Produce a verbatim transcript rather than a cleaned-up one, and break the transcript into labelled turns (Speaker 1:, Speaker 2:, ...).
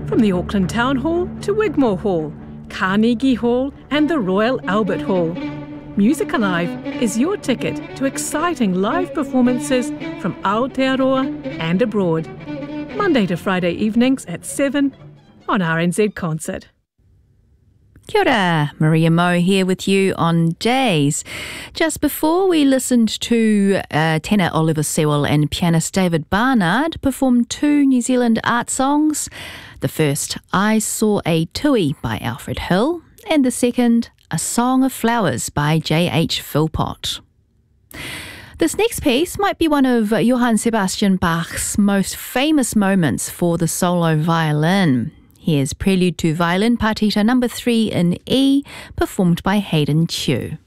Speaker 1: From the Auckland Town Hall to Wigmore Hall, Carnegie Hall and the Royal Albert Hall. Music Alive is your ticket to exciting live performances from Aotearoa and abroad. Monday to Friday evenings at seven on R N Z Concert.
Speaker 2: Kia ora, Maria Mo here with you on Days. Just before we listened to uh, tenor Oliver Sewell and pianist David Barnard perform two New Zealand art songs. The first, I Saw a Tui by Alfred Hill, and the second, A Song of Flowers by J H Philpott. This next piece might be one of Johann Sebastian Bach's most famous moments for the solo violin. Here's Prelude to Violin Partita number three in E, performed by Hayden Chew.